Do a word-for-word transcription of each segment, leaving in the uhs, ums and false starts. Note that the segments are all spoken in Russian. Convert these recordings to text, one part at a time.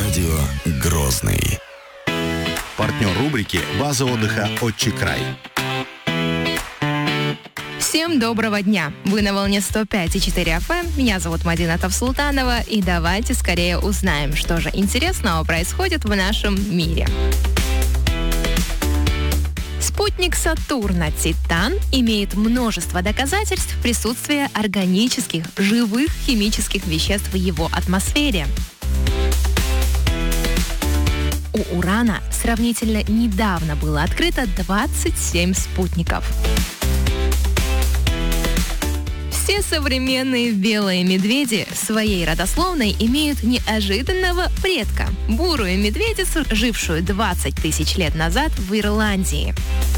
Радио Грозный. Партнер рубрики «База отдыха «Отчий край». Всем доброго дня! Вы на волне сто пять и четыре эф эм. Меня зовут Мадина Тавсултанова. И давайте скорее узнаем, что же интересного происходит в нашем мире. Спутник Сатурна «Титан» имеет множество доказательств присутствия органических, живых химических веществ в его атмосфере. У Урана сравнительно недавно было открыто двадцать семь спутников. Все современные белые медведи своей родословной имеют неожиданного предка – бурую медведицу, жившую двадцать тысяч лет назад в Ирландии.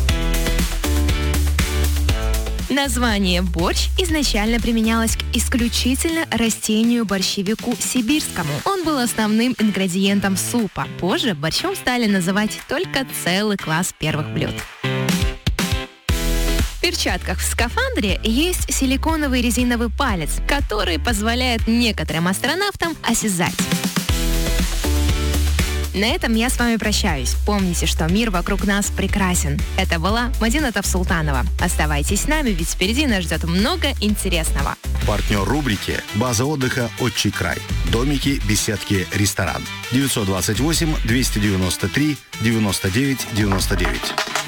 Название «борщ» изначально применялось к исключительно растению-борщевику сибирскому. Он был основным ингредиентом супа. Позже борщом стали называть только целый класс первых блюд. В перчатках в скафандре есть силиконовый резиновый палец, который позволяет некоторым астронавтам осязать. На этом я с вами прощаюсь. Помните, что мир вокруг нас прекрасен. Это была Мадина Тавсултанова. Оставайтесь с нами, ведь впереди нас ждет много интересного. Партнер рубрики «База отдыха «Отчий край». Домики, беседки, ресторан. девятьсот двадцать восемь двести девяносто три девяносто девять девяносто девять.